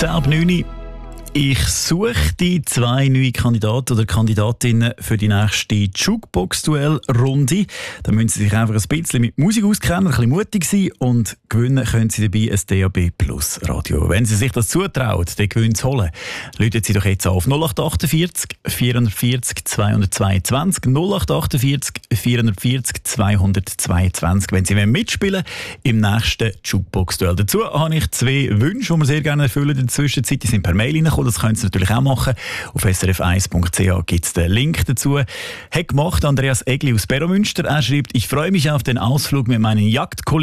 10:09. Ich suche die 2 neue Kandidaten oder Kandidatinnen für die nächste Jukebox-Duell-Runde. Da müssen Sie sich einfach ein bisschen mit Musik auskennen, ein bisschen mutig sein und gewinnen können Sie dabei ein DAB Plus Radio. Wenn Sie sich das zutrauen, den Gewinn zu holen, rufen Sie doch jetzt auf 0848 440 222 0848 440 222, wenn Sie mitspielen im nächsten Jukebox-Duell. Dazu habe ich 2 Wünsche, die wir sehr gerne erfüllen in der Zwischenzeit. Die sind per Mail reingekommen. Das können Sie natürlich auch machen. Auf srf1.ch gibt es den Link dazu. Hat gemacht Andreas Egli aus Beromünster. Er schreibt: Ich freue mich auf den Ausflug mit meinen Jagdkollegen